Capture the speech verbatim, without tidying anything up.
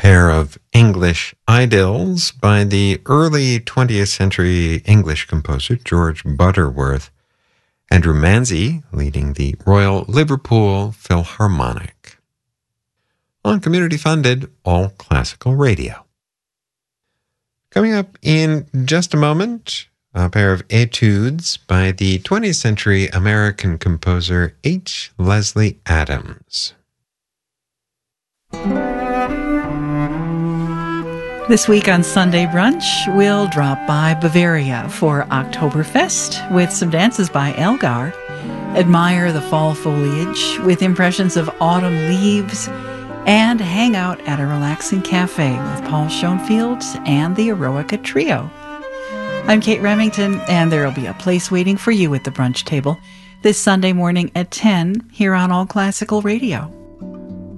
pair of English idylls by the early twentieth century English composer George Butterworth. Andrew Manzi leading the Royal Liverpool Philharmonic. On community-funded All Classical Radio. Coming up in just a moment, a pair of etudes by the twentieth century American composer H. Leslie Adams. This week on Sunday Brunch, we'll drop by Bavaria for Oktoberfest with some dances by Elgar, admire the fall foliage with impressions of autumn leaves, and hang out at a relaxing cafe with Paul Schoenfield and the Eroica Trio. I'm Kate Remington, and there'll be a place waiting for you at the brunch table this Sunday morning at ten here on All Classical Radio.